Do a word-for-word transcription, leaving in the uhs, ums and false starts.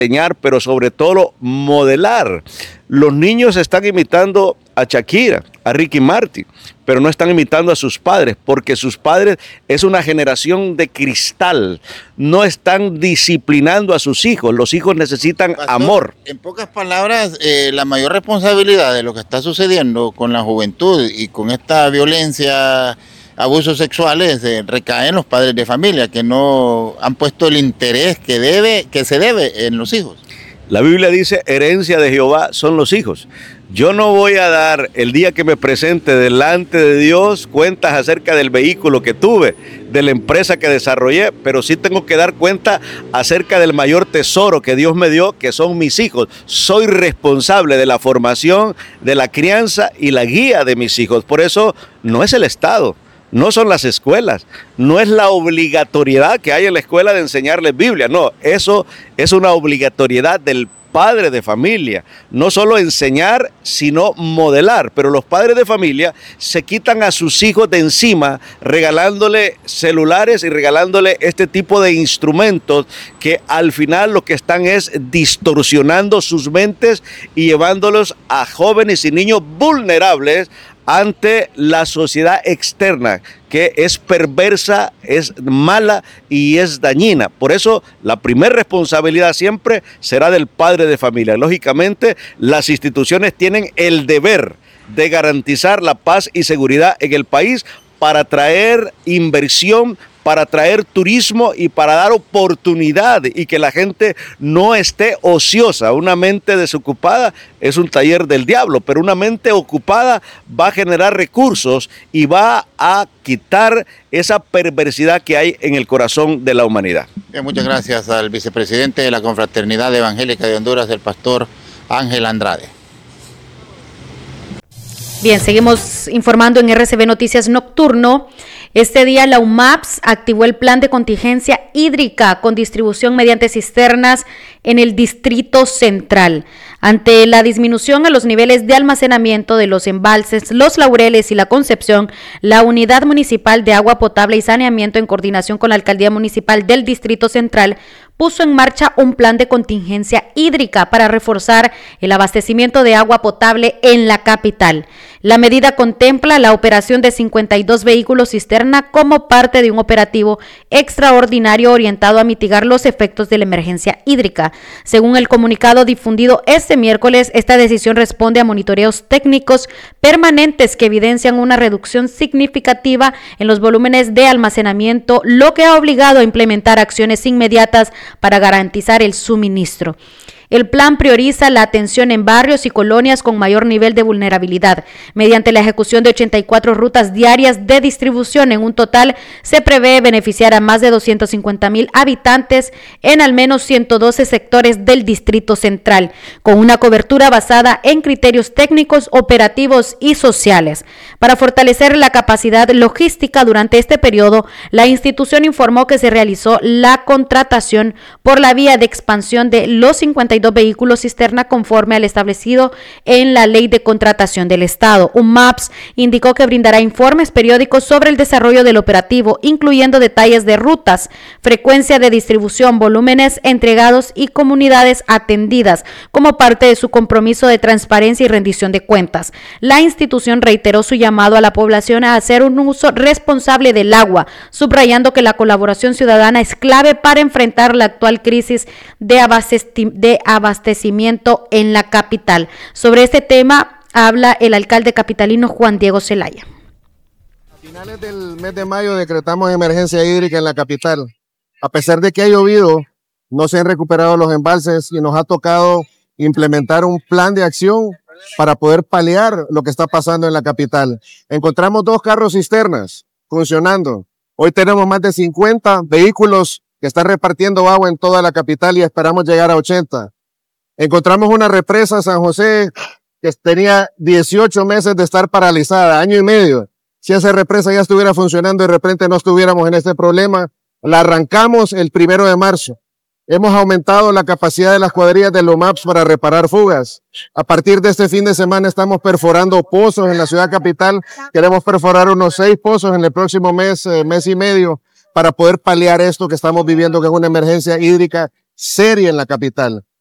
enseñar, pero sobre todo modelar. Los niños están imitando a Shakira, a Ricky Martin, pero no están imitando a sus padres, porque sus padres es una generación de cristal. No están disciplinando a sus hijos. Los hijos necesitan Pastor, amor. En pocas palabras, eh, la mayor responsabilidad de lo que está sucediendo con la juventud y con esta violencia, abusos sexuales, eh, recae en los padres de familia, que no han puesto el interés que debe, que se debe en los hijos. La Biblia dice, herencia de Jehová son los hijos. Yo no voy a dar, el día que me presente delante de Dios, cuentas acerca del vehículo que tuve, de la empresa que desarrollé, pero sí tengo que dar cuenta acerca del mayor tesoro que Dios me dio, que son mis hijos. Soy responsable de la formación, de la crianza y la guía de mis hijos. Por eso no es el Estado, no son las escuelas, no es la obligatoriedad que hay en la escuela de enseñarles Biblia, no, eso es una obligatoriedad del padre de familia, no solo enseñar, sino modelar. Pero los padres de familia se quitan a sus hijos de encima, regalándole celulares y regalándole este tipo de instrumentos que al final lo que están es distorsionando sus mentes y llevándolos a jóvenes y niños vulnerables ante la sociedad externa, que es perversa, es mala y es dañina. Por eso la primera responsabilidad siempre será del padre de familia. Lógicamente, las instituciones tienen el deber de garantizar la paz y seguridad en el país para traer inversión, para traer turismo y para dar oportunidad y que la gente no esté ociosa. Una mente desocupada es un taller del diablo, pero una mente ocupada va a generar recursos y va a quitar esa perversidad que hay en el corazón de la humanidad. Bien, muchas gracias al vicepresidente de la Confraternidad Evangélica de Honduras, el pastor Ángel Andrade. Bien, seguimos informando en R C B Noticias Nocturno. Este día la U M A P S activó el plan de contingencia hídrica con distribución mediante cisternas en el Distrito Central. Ante la disminución en los niveles de almacenamiento de los embalses Los Laureles y La Concepción, la Unidad Municipal de Agua Potable y Saneamiento, en coordinación con la Alcaldía Municipal del Distrito Central, puso en marcha un plan de contingencia hídrica para reforzar el abastecimiento de agua potable en la capital. La medida contempla la operación de cincuenta y dos vehículos cisterna como parte de un operativo extraordinario orientado a mitigar los efectos de la emergencia hídrica. Según el comunicado difundido este miércoles, esta decisión responde a monitoreos técnicos permanentes que evidencian una reducción significativa en los volúmenes de almacenamiento, lo que ha obligado a implementar acciones inmediatas para garantizar el suministro. El plan prioriza la atención en barrios y colonias con mayor nivel de vulnerabilidad. Mediante la ejecución de ochenta y cuatro rutas diarias de distribución, en un total se prevé beneficiar a más de doscientos cincuenta mil habitantes en al menos ciento doce sectores del Distrito Central, con una cobertura basada en criterios técnicos, operativos y sociales. Para fortalecer la capacidad logística durante este periodo, la institución informó que se realizó la contratación por la vía de expansión de los cincuenta y dos vehículos cisterna conforme al establecido en la Ley de Contratación del Estado. U M A P S indicó que brindará informes periódicos sobre el desarrollo del operativo, incluyendo detalles de rutas, frecuencia de distribución, volúmenes entregados y comunidades atendidas, como parte de su compromiso de transparencia y rendición de cuentas. La institución reiteró su llamado a la población a hacer un uso responsable del agua, subrayando que la colaboración ciudadana es clave para enfrentar la actual crisis de abastecimiento de abastecimiento en la capital. Sobre este tema habla el alcalde capitalino Juan Diego Zelaya. A finales del mes de mayo decretamos emergencia hídrica en la capital. A pesar de que ha llovido, no se han recuperado los embalses y nos ha tocado implementar un plan de acción para poder paliar lo que está pasando en la capital. Encontramos dos carros cisternas funcionando. Hoy tenemos más de cincuenta vehículos que están repartiendo agua en toda la capital y esperamos llegar a ochenta. Encontramos una represa San José que tenía dieciocho meses de estar paralizada, año y medio. Si esa represa ya estuviera funcionando, de repente no estuviéramos en este problema. La arrancamos el primero de marzo. Hemos aumentado la capacidad de las cuadrillas de los M A P S para reparar fugas. A partir de este fin de semana estamos perforando pozos en la ciudad capital. Queremos perforar unos seis pozos en el próximo mes, eh, mes y medio, para poder paliar esto que estamos viviendo, que es una emergencia hídrica seria en la capital.